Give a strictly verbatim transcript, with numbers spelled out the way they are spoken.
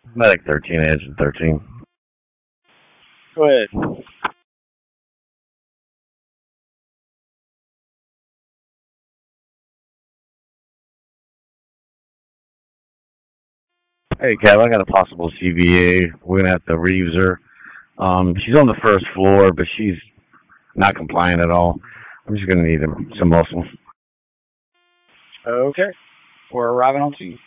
Medic thirteen, Agent thirteen. Go ahead. Hey, Kev, I got a possible C V A. We're gonna have to reuse her. Um, she's on the first floor, but she's not compliant at all. I'm just gonna need some muscle. Okay. We're arriving on scene.